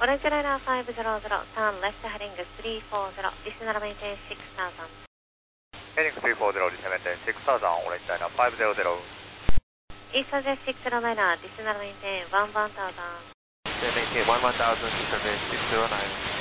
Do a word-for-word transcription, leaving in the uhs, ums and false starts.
Orange Liner five zero zero, turn left heading three four zero, descend maintain six thousand. Heading three four zero, descend maintain six thousand, Orange Liner five zero zero. East Southwest six zero nine, descend maintain one one thousand. Descend maintain one one thousand, descend six zero nine.